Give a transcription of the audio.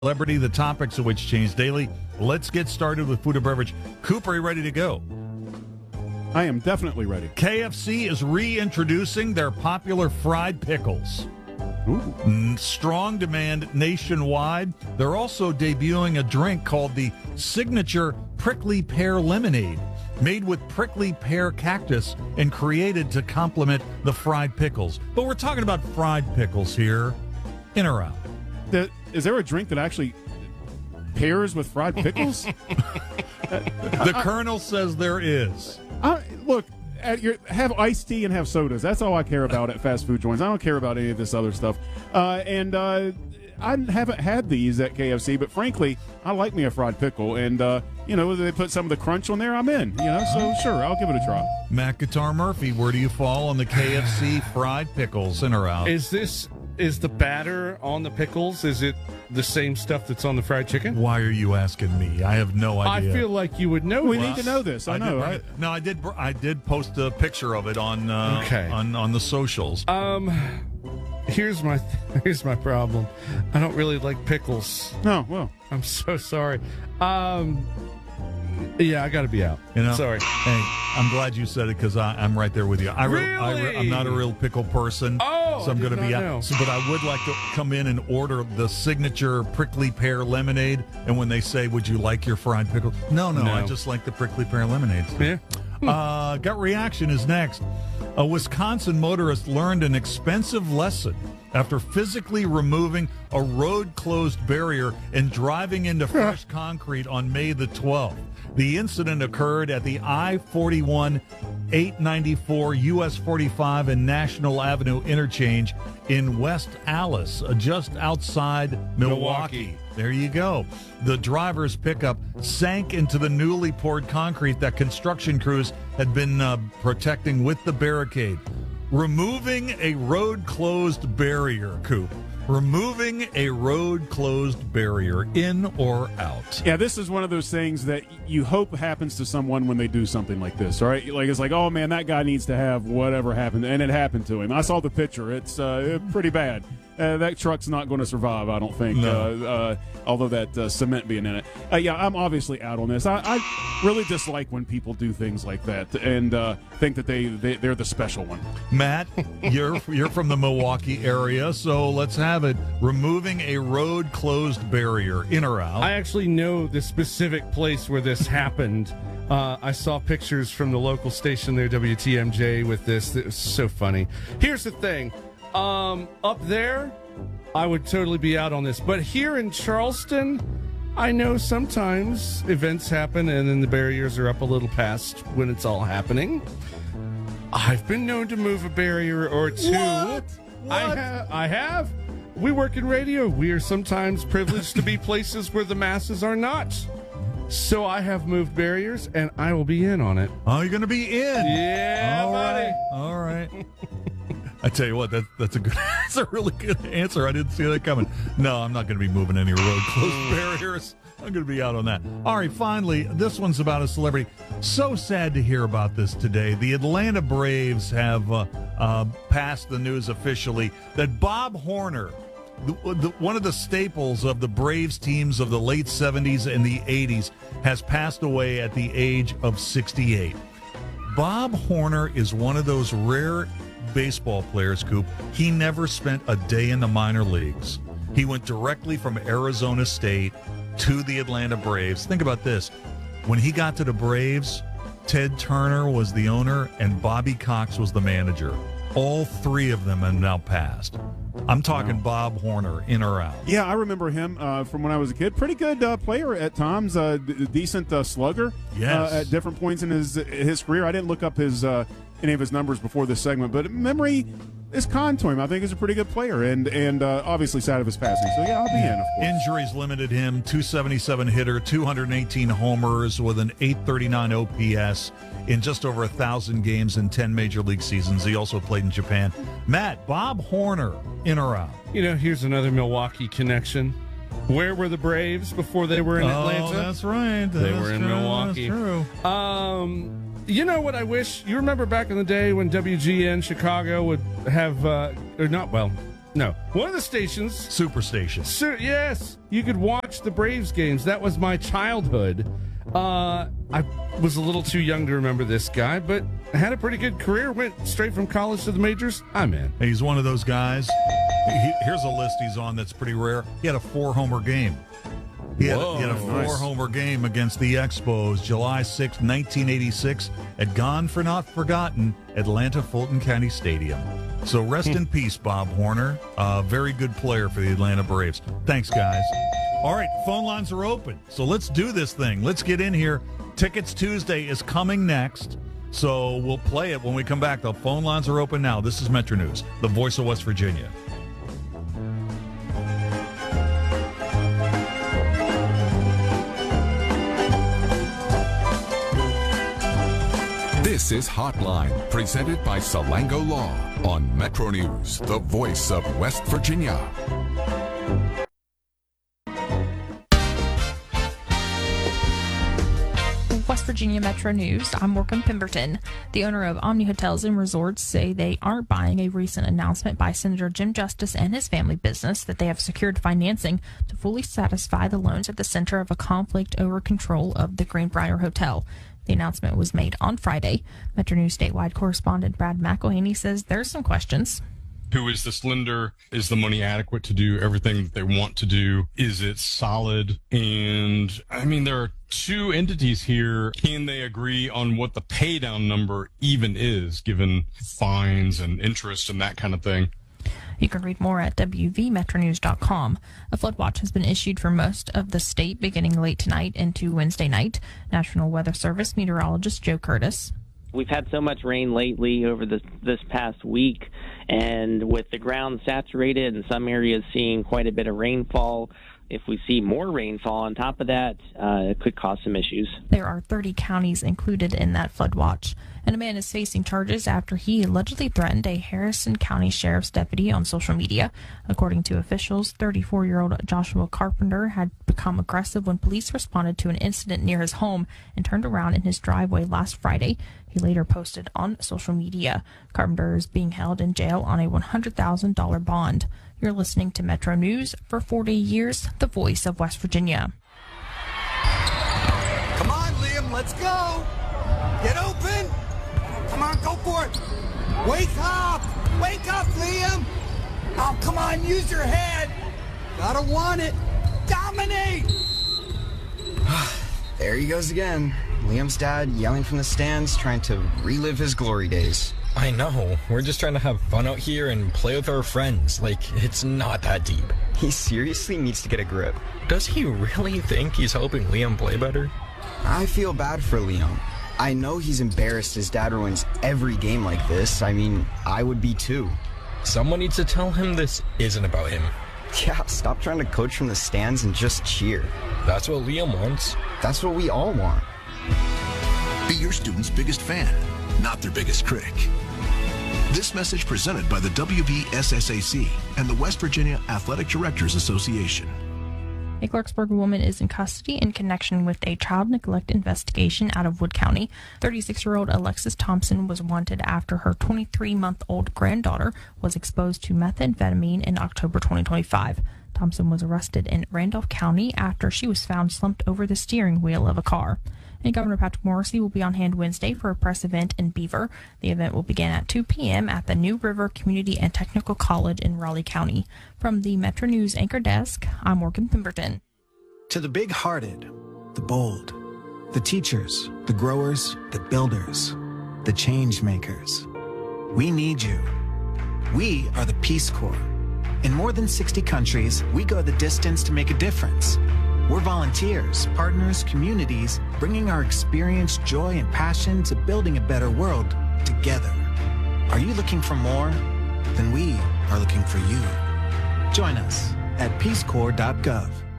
Celebrity, the topics of which change daily. Let's get started with food and beverage. Cooper, are you ready to go? I am definitely ready. KFC is reintroducing their popular fried pickles. Ooh. Strong demand nationwide. They're also debuting a drink called the Signature Prickly Pear Lemonade, made with prickly pear cactus and created to complement the fried pickles. But we're talking about fried pickles here, in or out. Is there a drink that actually pairs with fried pickles? The Colonel says there is. Look, have iced tea and have sodas. That's all I care about at fast food joints. I don't care about any of this other stuff. I haven't had these at KFC, but frankly, I like me a fried pickle. And, they put some of the crunch on there, I'm in. So sure, I'll give it a try. Matt Guitar Murphy, where do you fall on the KFC fried pickles, in or out? Is the batter on the pickles, is it the same stuff that's on the fried chicken? Why are you asking me? I have no idea. I feel like you would know. We need to know this. I know, right? No, I did post a picture of it on the socials. Here's my problem. I don't really like pickles. No, well, I'm so sorry. Yeah, I got to be out. Sorry. Hey, I'm glad you said it because I'm right there with you. Really? I'm not a real pickle person, so I'm going to be out. But I would like to come in and order the signature prickly pear lemonade. And when they say, "Would you like your fried pickle?" No, I just like the prickly pear lemonade. Yeah. Gut reaction is next. A Wisconsin motorist learned an expensive lesson after physically removing a road-closed barrier and driving into fresh concrete on May the 12th. The incident occurred at the I-41, 894, US 45, and National Avenue interchange in West Allis, just outside Milwaukee. There you go. The driver's pickup sank into the newly poured concrete that construction crews had been protecting with the barricade. Removing a road-closed barrier, Coop. Removing a road-closed barrier, in or out? Yeah, this is one of those things that you hope happens to someone when they do something like this, all right? Like, it's like, oh, man, that guy needs to have whatever happened, and it happened to him. I saw the picture. It's pretty bad. That truck's not going to survive, I don't think, although that cement being in it. Yeah, I'm obviously out on this. I really dislike when people do things like that and think that they're the special one. Matt, you're from the Milwaukee area, so let's have it. Removing a road-closed barrier, in or out? I actually know the specific place where this happened. I saw pictures from the local station there, WTMJ, with this. It was so funny. Here's the thing. Up there, I would totally be out on this. But here in Charleston, I know sometimes events happen and then the barriers are up a little past when it's all happening. I've been known to move a barrier or two. What? I have. We work in radio. We are sometimes privileged to be places where the masses are not. So I have moved barriers, and I will be in on it. Oh, you're going to be in? Yeah, buddy. All right. I tell you what, that's a really good answer. I didn't see that coming. No, I'm not going to be moving any road-closed barriers. I'm going to be out on that. All right, finally, this one's about a celebrity. So sad to hear about this today. The Atlanta Braves have passed the news officially that Bob Horner, one of the staples of the Braves teams of the late 70s and the 80s, has passed away at the age of 68. Bob Horner is one of those rare baseball players, Coop. He never spent a day in the minor leagues. He went directly from Arizona State to the Atlanta Braves. Think about this. When he got to the Braves, Ted Turner was the owner and Bobby Cox was the manager. All three of them have now passed. I'm talking Bob Horner, in or out? Yeah, I remember him from when I was a kid. Pretty good player at times, decent slugger. Yes. At different points in his career. I didn't look up any of his numbers before this segment, but memory is kind to him. I think he's a pretty good player, and obviously sad of his passing. So yeah, I'll be in. Of course. Injuries limited him. 277 hitter, 218 homers with an 839 OPS in just over 1,000 games in 10 major league seasons. He also played in Japan. Matt, Bob Horner, in or out? Here's another Milwaukee connection. Where were the Braves before they were in Atlanta? Oh, that's right. They were in Milwaukee. That's true. You know what I wish? You remember back in the day when WGN Chicago would have, No, one of the stations. Superstation. Yes, you could watch the Braves games. That was my childhood. I was a little too young to remember this guy, but had a pretty good career. Went straight from college to the majors. I'm in. He's one of those guys. Here's a list he's on that's pretty rare. He had a 4-homer game. He had a 4-homer game against the Expos, July 6, 1986, at Gone for Not Forgotten, Atlanta Fulton County Stadium. So rest in peace, Bob Horner. Very good player for the Atlanta Braves. Thanks, guys. All right, phone lines are open. So let's do this thing. Let's get in here. Tickets Tuesday is coming next. So we'll play it when we come back. The phone lines are open now. This is Metro News, the voice of West Virginia. This is Hotline, presented by Salango Law on Metro News, the voice of West Virginia. West Virginia Metro News, I'm Morgan Pemberton. The owner of Omni Hotels and Resorts say they aren't buying a recent announcement by Senator Jim Justice and his family business that they have secured financing to fully satisfy the loans at the center of a conflict over control of the Greenbrier Hotel. The announcement was made on Friday. Metro News statewide correspondent Brad McElhaney says there's some questions. Who is this lender? Is the money adequate to do everything that they want to do? Is it solid? And I mean, there are two entities here. Can they agree on what the pay down number even is, given fines and interest and that kind of thing? You can read more at wvmetronews.com. A flood watch has been issued for most of the state beginning late tonight into Wednesday night. National Weather Service meteorologist Joe Curtis. We've had so much rain lately over this past week, and with the ground saturated and some areas seeing quite a bit of rainfall, if we see more rainfall on top of that, it could cause some issues. There are 30 counties included in that flood watch, and a man is facing charges after he allegedly threatened a Harrison County Sheriff's deputy on social media. According to officials, 34-year-old Joshua Carpenter had become aggressive when police responded to an incident near his home and turned around in his driveway last Friday. He later posted on social media. Carpenter is being held in jail on a $100,000 bond. You're listening to Metro News. For 40 years, the voice of West Virginia. Come on, Liam, let's go. Get open. Come on, go for it. Wake up. Wake up, Liam. Oh, come on, use your head. Gotta want it. Dominate. There he goes again. Liam's dad yelling from the stands, trying to relive his glory days. I know. We're just trying to have fun out here and play with our friends. Like, it's not that deep. He seriously needs to get a grip. Does he really think he's helping Liam play better? I feel bad for Liam. I know he's embarrassed his dad ruins every game like this. I mean, I would be too. Someone needs to tell him this isn't about him. Yeah, stop trying to coach from the stands and just cheer. That's what Liam wants. That's what we all want. Be your student's biggest fan, not their biggest critic. This message presented by the WVSSAC and the West Virginia Athletic Directors Association. A Clarksburg woman is in custody in connection with a child neglect investigation out of Wood County. 36-year-old Alexis Thompson was wanted after her 23-month-old granddaughter was exposed to methamphetamine in October 2025. Thompson was arrested in Randolph County after she was found slumped over the steering wheel of a car. And Governor Patrick Morrisey will be on hand Wednesday for a press event in Beaver. The event will begin at 2 p.m. at the New River Community and Technical College in Raleigh County. From the Metro News Anchor Desk, I'm Morgan Pemberton. To the big-hearted, the bold, the teachers, the growers, the builders, the change makers, we need you. We are the Peace Corps. In more than 60 countries, we go the distance to make a difference. We're volunteers, partners, communities, bringing our experience, joy, and passion to building a better world together. Are you looking for more? Then we are looking for you. Join us at peacecorps.gov.